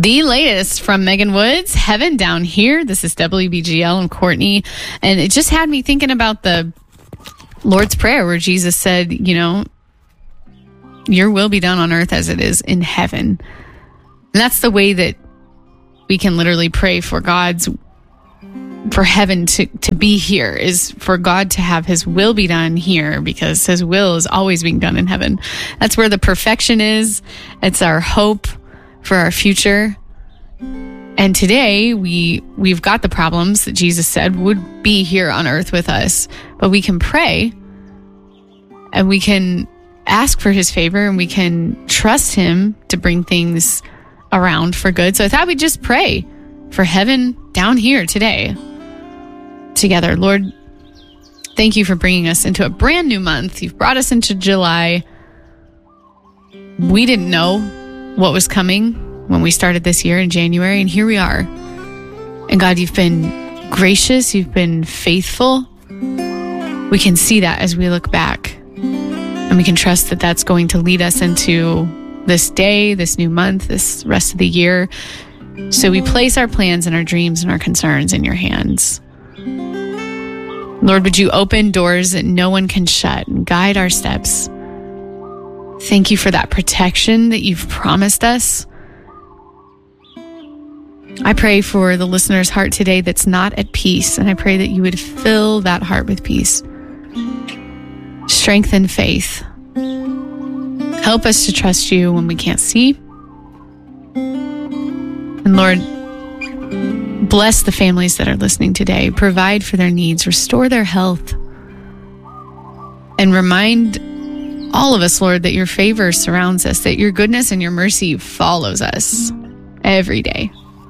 The latest from Megan Woods, Heaven Down Here. This is WBGL. I'm Courtney. And it just had me thinking about the Lord's Prayer where Jesus said, you know, your will be done on earth as it is in heaven. And that's the way that we can literally pray for heaven to be here, is for God to have his will be done here, because his will is always being done in heaven. That's where the perfection is. It's our hope for our future. And today we've got the problems that Jesus said would be here on earth with us, but we can pray and we can ask for his favor and we can trust him to bring things around for good. So I thought we'd just pray for heaven down here today together. Lord, thank you for bringing us into a brand new month. You've brought us into July. We didn't know what was coming when we started this year in January, and here we are. And God, you've been gracious. You've been faithful. We can see that as we look back, and we can trust that that's going to lead us into this day, this new month, this rest of the year. So we place our plans and our dreams and our concerns in your hands. Lord, would you open doors that no one can shut and guide our steps? Thank you for that protection that you've promised us. I pray for the listener's heart today that's not at peace, and I pray that you would fill that heart with peace. Strengthen faith. Help us to trust you when we can't see. And Lord, bless the families that are listening today. Provide for their needs. Restore their health. And remind all of us, Lord, that your favor surrounds us, that your goodness and your mercy follows us every day.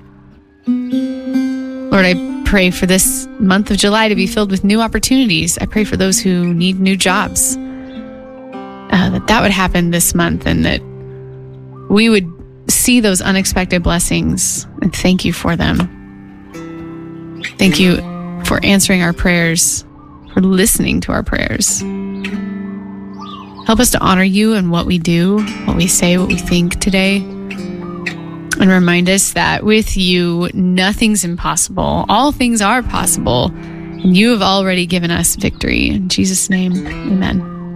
Lord, I pray for this month of July to be filled with new opportunities. I pray for those who need new jobs, that would happen this month, and that we would see those unexpected blessings, and thank you for them. Thank you for answering our prayers, for listening to our prayers. Help us to honor you in what we do, what we say, what we think today. And remind us that with you, nothing's impossible. All things are possible. And you have already given us victory. In Jesus' name, amen.